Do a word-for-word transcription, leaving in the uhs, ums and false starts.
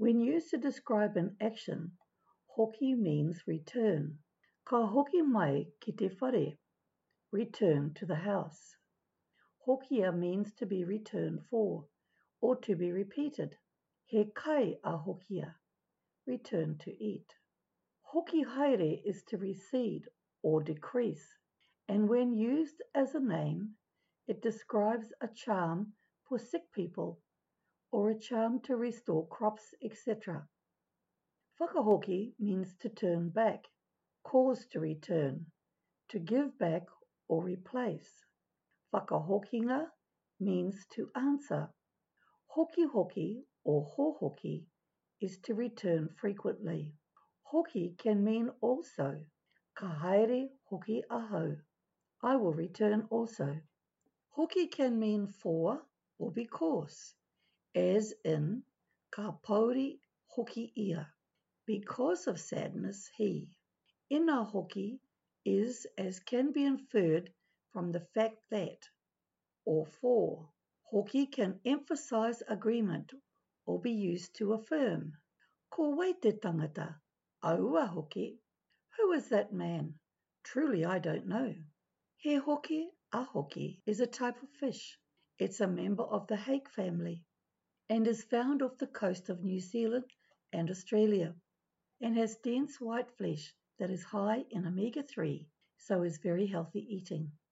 When used to describe an action, hoki means return. Ka hoki mai ki te whare, return to the house. Hokia means to be returned for, or to be repeated. He kai a hokia, return to eat. Hoki haere is to recede or decrease, and when used as a name, it describes a charm for sick people or a charm to restore crops, et cetera. Whakahoki means to turn back, cause to return, to give back or replace. Whakahokinga means to answer. Hoki hoki or hohoki is to return frequently. Hoki can mean also. Ka haere hoki ahau, I will return also. Hoki can mean for or because, as in ka pauri hoki ia, because of sadness he. Ina hoki is as can be inferred from the fact that, or for. Hoki can emphasize agreement or be used to affirm. Ko wei te tangata, aua hoki. Who is that man? Truly I don't know. He hoki a hoki is a type of fish. It's a member of the hake family and is found off the coast of New Zealand and Australia, and has dense white flesh that is high in omega three, so is very healthy eating.